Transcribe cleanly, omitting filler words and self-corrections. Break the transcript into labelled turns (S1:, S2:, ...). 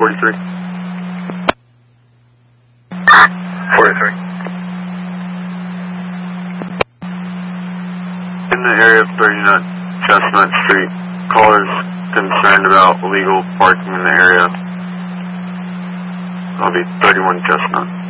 S1: 43.
S2: 43.
S1: In the area of 39 Chestnut Street, callers concerned about illegal parking in the area. That'll be 31 Chestnut.